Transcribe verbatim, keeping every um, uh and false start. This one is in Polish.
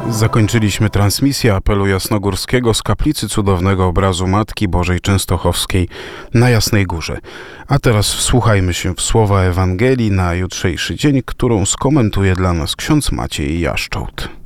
Zakończyliśmy transmisję apelu jasnogórskiego z kaplicy cudownego obrazu Matki Bożej Częstochowskiej na Jasnej Górze. A teraz wsłuchajmy się w słowa Ewangelii na jutrzejszy dzień, którą skomentuje dla nas ksiądz Maciej Jaszczołt.